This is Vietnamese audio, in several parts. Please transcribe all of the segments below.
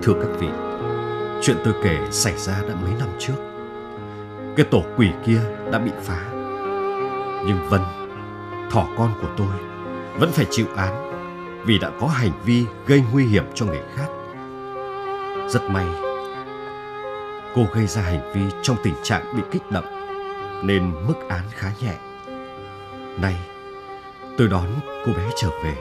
Thưa các vị, chuyện tôi kể xảy ra đã mấy năm trước. Cái tổ quỷ kia đã bị phá, nhưng Vân, thỏ con của tôi, vẫn phải chịu án vì đã có hành vi gây nguy hiểm cho người khác. Rất may, cô gây ra hành vi trong tình trạng bị kích động nên mức án khá nhẹ. Nay tôi đón cô bé trở về.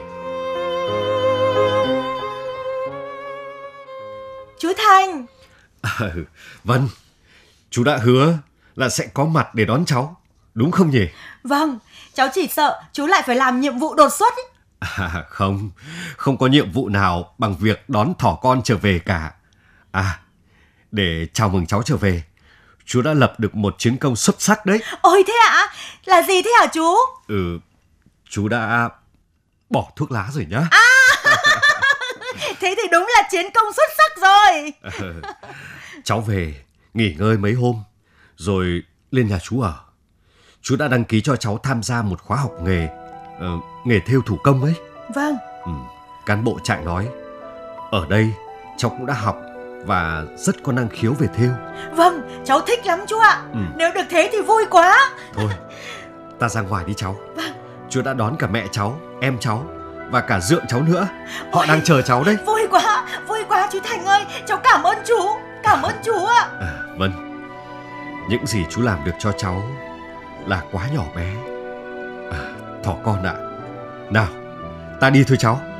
Chú Thành. Vâng, chú đã hứa là sẽ có mặt để đón cháu, đúng không nhỉ? Vâng, cháu chỉ sợ chú lại phải làm nhiệm vụ đột xuất ý. Không có nhiệm vụ nào bằng việc đón thỏ con trở về cả. Để chào mừng cháu trở về, chú đã lập được một chiến công xuất sắc đấy. Ôi thế ạ? Là gì thế hả chú? Chú đã bỏ thuốc lá rồi nhá. Thế thì đúng là chiến công xuất sắc rồi. Cháu về nghỉ ngơi mấy hôm rồi lên nhà chú ở. Chú đã đăng ký cho cháu tham gia một khóa học nghề, nghề thêu thủ công ấy. Vâng. Cán bộ trại nói ở đây cháu cũng đã học và rất có năng khiếu về thêu. Vâng, cháu thích lắm chú ạ. Nếu được thế thì vui quá. Thôi, ta ra ngoài đi cháu. Vâng. Chú đã đón cả mẹ cháu, em cháu và cả dượng cháu nữa. Họ đang chờ cháu đấy. Vui quá chú Thành ơi. Cháu cảm ơn chú ạ. Vâng, những gì chú làm được cho cháu là quá nhỏ bé. Thỏ con ạ. Nào, ta đi thôi cháu.